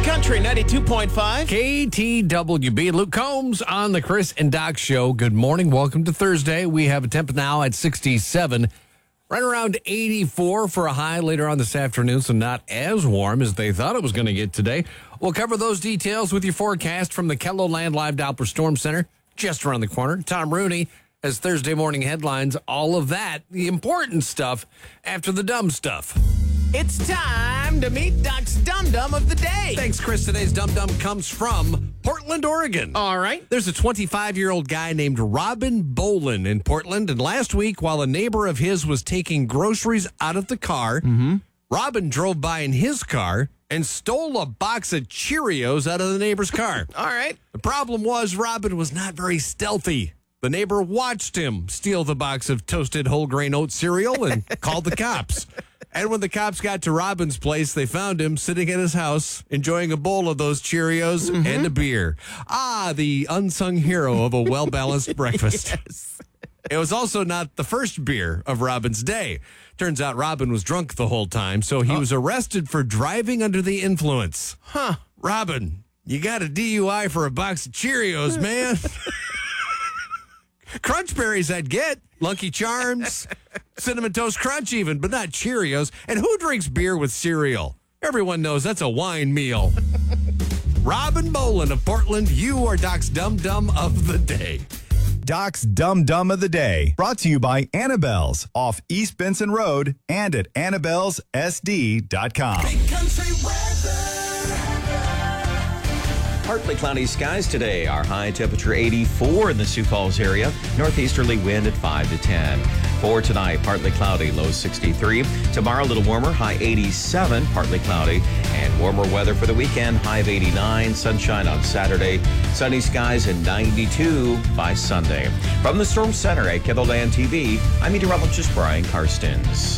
Country 92.5. KTWB. Luke Combs on the Chris and Doc Show. Good morning. Welcome to Thursday. We have a temp now at 67. Right around 84 for a high later on this afternoon, so not as warm as they thought it was going to get today. We'll cover those details with your forecast from the KELOLAND Live Doppler Storm Center just around the corner. Tom Rooney has Thursday morning headlines. All of that, the important stuff, after the dumb stuff. It's time to meet Doc's Dum Dum of the Day. Thanks, Chris. Today's Dum Dum comes from Portland, Oregon. All right. There's a 25-year-old guy named Robin Bolin in Portland, and last week, while a neighbor of his was taking groceries out of the car, Robin drove by in his car and stole a box of Cheerios out of the neighbor's car. All right. The problem was Robin was not very stealthy. The neighbor watched him steal the box of toasted whole grain oat cereal and called the cops. And when the cops got to Robin's place, they found him sitting at his house, enjoying a bowl of those Cheerios and a beer. Ah, the unsung hero of a well-balanced breakfast. Yes. It was also not the first beer of Robin's day. Turns out Robin was drunk the whole time, so he was arrested for driving under the influence. Huh. Robin, you got a DUI for a box of Cheerios, man. Crunch Berries I'd get. Lucky Charms, Cinnamon Toast Crunch even, but not Cheerios. And who drinks beer with cereal? Everyone knows that's a wine meal. Robin Bolin of Portland, you are Doc's Dum Dum of the Day. Doc's Dum Dum of the Day, brought to you by Annabelle's off East Benson Road and at Annabelle'sSD.com. Big country weather. Partly cloudy skies today. Our high temperature 84 in the Sioux Falls area. Northeasterly wind at 5 to 10. For tonight, partly cloudy, low 63. Tomorrow, a little warmer, high 87, partly cloudy. And warmer weather for the weekend, high of 89. Sunshine on Saturday. Sunny skies and 92 by Sunday. From the Storm Center at KELOLAND TV, I'm meteorologist Brian Karstens.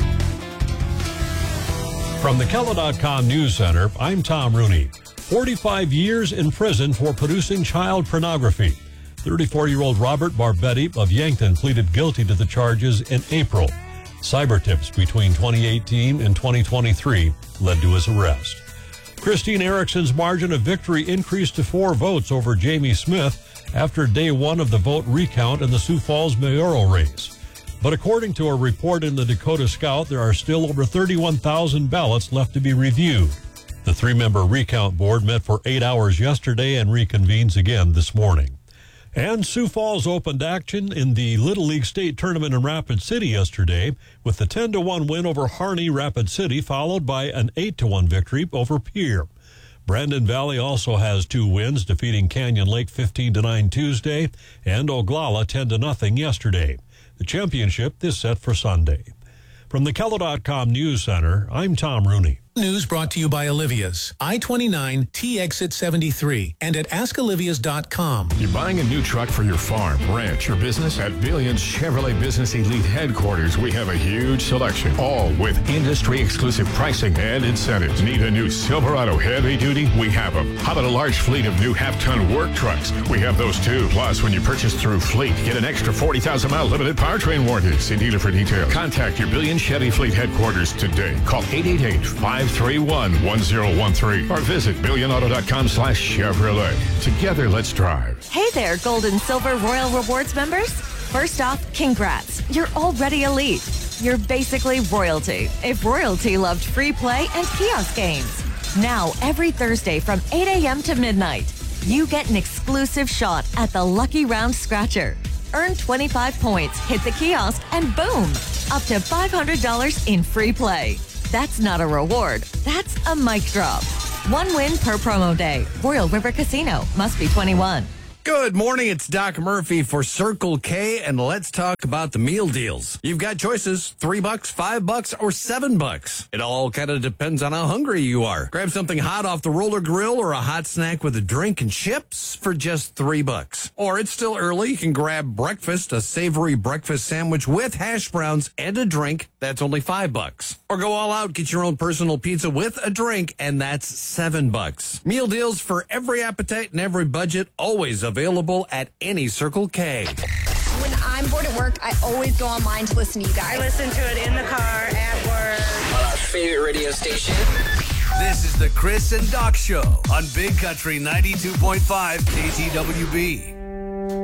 From the KELO.com News Center, I'm Tom Rooney. 45 years in prison for producing child pornography. 34-year-old Robert Barbetti of Yankton pleaded guilty to the charges in April. Cyber tips between 2018 and 2023 led to his arrest. Christine Erickson's margin of victory increased to 4 votes over Jamie Smith after day one of the vote recount in the Sioux Falls mayoral race. But according to a report in the Dakota Scout, there are still over 31,000 ballots left to be reviewed. The 3-member recount board met for 8 hours yesterday and reconvenes again this morning. And Sioux Falls opened action in the Little League State Tournament in Rapid City yesterday with the 10-1 win over Harney Rapid City, followed by an 8-1 victory over Pierre. Brandon Valley also has 2 wins, defeating Canyon Lake 15-9 Tuesday and Oglala 10-0 yesterday. The championship is set for Sunday. From the KELO.com News Center, I'm Tom Rooney. News brought to you by Olivia's, I-29, T-Exit 73, and at AskOlivias.com. You're buying a new truck for your farm, ranch, or business? At Billions Chevrolet Business Elite Headquarters, we have a huge selection, all with industry-exclusive pricing and incentives. Need a new Silverado heavy duty? We have them. How about a large fleet of new half-ton work trucks? We have those too. Plus, when you purchase through Fleet, get an extra 40,000-mile limited powertrain warranty. See dealer for details. Contact your Billions Chevy Fleet Headquarters today. Call 888-531-1013 or visit billionauto.com/Chevrolet. Together, let's drive. Hey there, Gold and Silver Royal Rewards members. First off, congrats. You're already elite. You're basically royalty, if royalty loved free play and kiosk games. Now, every Thursday from 8 a.m. to midnight, you get an exclusive shot at the Lucky Round Scratcher. Earn 25 points, hit the kiosk, and boom, up to $500 in free play. That's not a reward. That's a mic drop. 1 win per promo day. Royal River Casino. Must be 21. Good morning, it's Doc Murphy for Circle K, and let's talk about the meal deals. You've got choices, $3, $5, or $7. It all kind of depends on how hungry you are. Grab something hot off the roller grill or a hot snack with a drink and chips for just $3. Or it's still early, you can grab breakfast, a savory breakfast sandwich with hash browns and a drink. That's only $5. Or go all out, get your own personal pizza with a drink, and that's $7. Meal deals for every appetite and every budget, always available at any Circle K. When I'm bored at work, I always go online to listen to you guys. I listen to it in the car, at work. On our favorite radio station. This This is the Chris and Doc Show on Big Country 92.5 KTWB.